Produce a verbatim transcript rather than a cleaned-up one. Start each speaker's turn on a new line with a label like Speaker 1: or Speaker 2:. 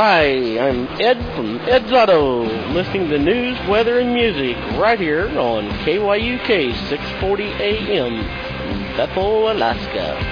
Speaker 1: Hi, I'm Ed from Ed's Auto, listening to news, weather, and music right here on K Y U K six forty A M, Bethel, Alaska.